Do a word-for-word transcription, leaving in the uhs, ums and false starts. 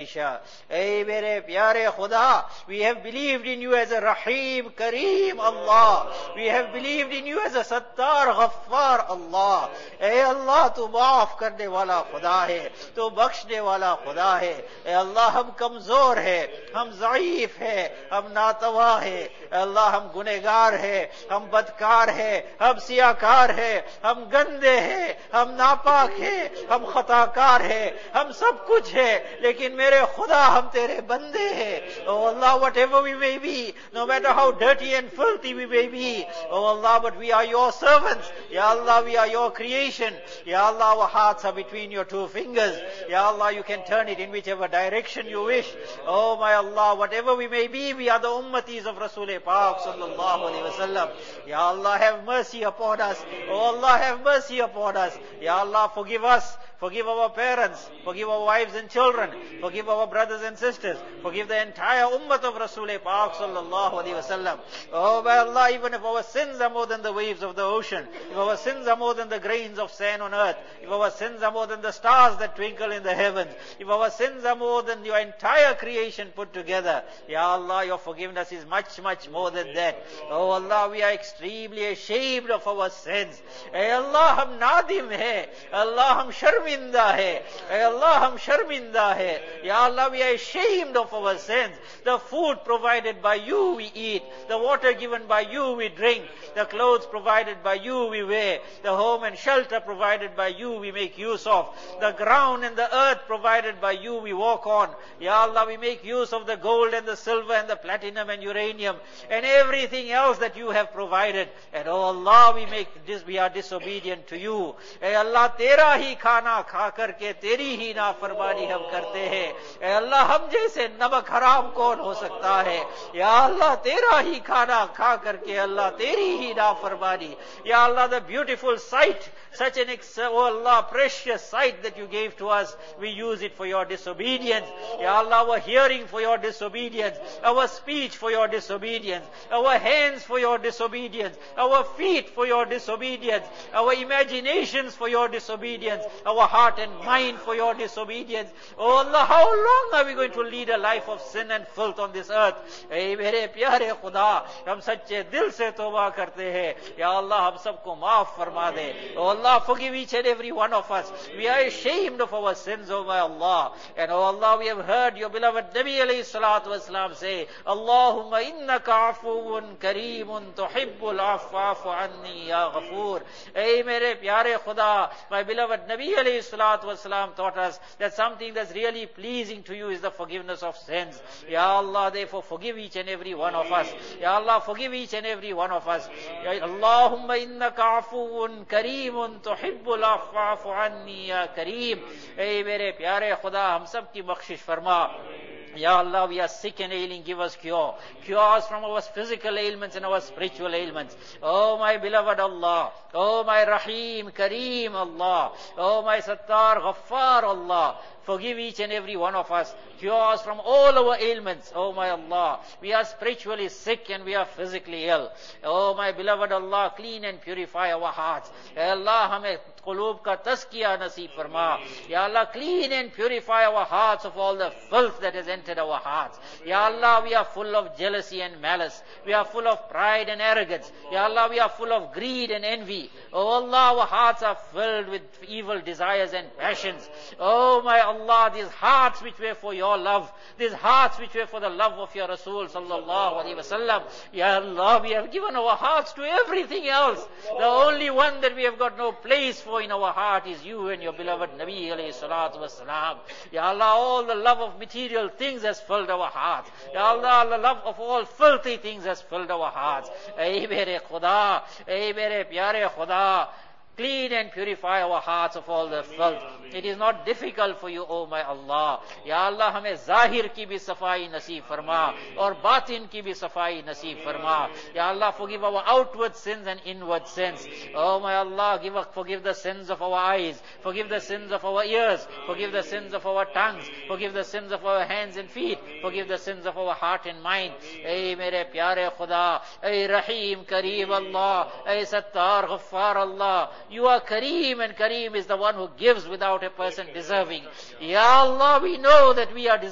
Hey mere pyare Khuda, we have believed in you as a Rahim, Kareem, Allah. We have believed in you as a Sattar, Ghaffar, Allah. Hey Allah, tu maaf karne wala Khuda hai, tu bakshne wala Khuda hai. Hey Allah, hum kamzor hai, hum zaif hai, hum natawa hai. Allah, hum gunegar hai, hum badkar hai, hum siyakar hai, hum gande hai, hum napak hai, hum khatakar hai, hum sab kuch hai, lekin mere Khuda, hum tere bande hai. Oh Allah, whatever we may be, no matter how dirty and filthy we may be, oh Allah, but we are your servants. Ya Allah, we are your creation. Ya Allah, our hearts are between your two fingers. Ya Allah, you can turn it in whichever direction you wish. Oh my Allah, whatever we may be, we are the ummatis of Rasul Pak sallallahu alaihi wasallam. Ya Allah, have mercy upon us. Oh Allah, have mercy upon us. Ya Allah, forgive us. Forgive our parents, forgive our wives and children, forgive our brothers and sisters, forgive the entire ummah of Rasul Pak sallallahu alaihi wasallam. Oh by Allah, even if our sins are more than the waves of the ocean, if our sins are more than the grains of sand on earth, if our sins are more than the stars that twinkle in the heavens, if our sins are more than your entire creation put together, Ya Allah, your forgiveness is much, much more than that. Oh Allah, we are extremely ashamed of our sins. Hey Allah, hum nadim hai. Allah, hum sharmi hai. Hey Allah, hum sharminda hai. Ya Allah, we are ashamed of our sins. The food provided by you we eat. The water given by you we drink. The clothes provided by you we wear. The home and shelter provided by you we make use of. The ground and the earth provided by you we walk on. Ya Allah, we make use of the gold and the silver and the platinum and uranium and everything else that you have provided. And oh Allah, we make this, we are disobedient to you. Hey Allah, tera hi khana खा करके तेरी ही नाफरमानी हम करते हैं. ऐ अल्लाह, हम जैसे नमक हराम कौन हो सकता है? या अल्लाह, तेरा ही खाना खा करके अल्लाह तेरी ही नाफरमानी. या अल्लाह, the beautiful sight, such an ex oh Allah, precious sight that you gave to us, we use it for your disobedience. Ya Allah, our hearing for your disobedience, our speech for your disobedience, our hands for your disobedience, our feet for your disobedience, our imaginations for your disobedience, our heart and mind for your disobedience. Oh Allah, how long are we going to lead a life of sin and filth on this earth? Hey mere pyare Khuda, hum sacche dil se tawbah karte hain. Ya Allah, hum sabko maaf farma de. Oh Allah, forgive each and every one of us. We are ashamed of our sins, oh my Allah. And oh Allah, we have heard your beloved Nabi alayhi salatu wasalam say, Allahumma innaka afuun kareemun tuhibbul afwa fa'fu anni ya ghafoor. Hey mere pyare Khuda, my beloved Nabi alayhi salatu wasalam taught us that something that's really pleasing to you is the forgiveness of sins. Ya Allah, therefore forgive each and every one of us. Ya Allah, forgive each and every one of us. Ya Allahumma innaka afuun kareemun tuhibbul afwa fa'fu anni ya kareem. Hey mere pyare Khuda, hum sab ki bakhshish farma. Ya Allah, we are sick and ailing, give us cure. Cure us from our physical ailments and our spiritual ailments. Oh my beloved Allah. Oh my Rahim, Kareem Allah. Oh my Sattar, Ghaffar Allah. Forgive each and every one of us. Cure us from all our ailments. Oh my Allah. We are spiritually sick and we are physically ill. Oh my beloved Allah, clean and purify our hearts. Ya Allah, hame quloob ka tazkiya naseeb farma. Ya Allah, clean and purify our hearts of all the filth that has entered our hearts. Ya Allah, we are full of jealousy and malice. We are full of pride and arrogance. Ya Allah, we are full of greed and envy. Oh Allah, our hearts are filled with evil desires and passions. Oh my Allah, these hearts which were for your love, these hearts which were for the love of your Rasul sallallahu alaihi wasallam. Ya Allah, we have given our hearts to everything else. The only one that we have got no place for in our heart is you and your beloved Nabi alayhi salatu wasalam. Ya Allah, all the love of material things has filled our hearts. Ya Allah, the love of all filthy things has filled our hearts. Ay mere Khuda, ay mere pyare Khuda, clean and purify our hearts of all the filth. It is not difficult for you, O my Allah. Ya Allah, hame zahir ki bhi safai naseeb farma, aur batin ki bhi safai naseeb farma. Ya Allah, forgive our outward sins and inward sins. Oh my Allah, give us, forgive the sins of our eyes, forgive the sins of our ears, forgive the sins of our tongues, forgive the sins of our hands and feet, forgive the sins of our heart and mind. Ay mere pyare Khuda, ay Rahim, Kareem Allah, ay Sattar, Ghaffar Allah. You are Kareem, and Kareem is the one who gives without a person deserving. Ya Allah, we know that we are deserving.